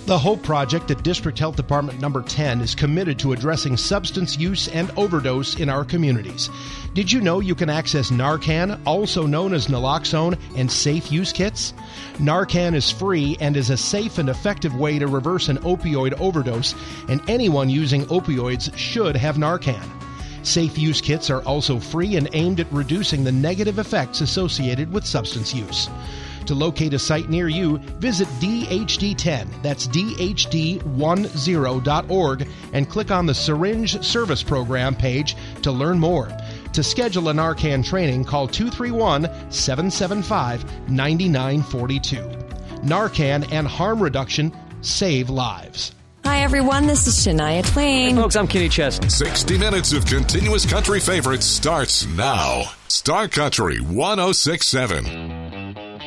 The Hope Project at District Health Department number 10 is committed to addressing substance use and overdose in our communities. Did you know you can access Narcan, also known as naloxone, and safe use kits? Narcan is free and is a safe and effective way to reverse an opioid overdose, and anyone using opioids should have Narcan. Safe use kits are also free and aimed at reducing the negative effects associated with substance use. To locate a site near you, visit DHD10, that's DHD10.org, and click on the Syringe Service Program page to learn more. To schedule a Narcan training, call 231-775-9942. Narcan and harm reduction save lives. Hi, everyone. This is Shania Twain. Hey, folks, I'm Kenny Chesney. 60 minutes of continuous country favorites starts now. Star Country 106.7.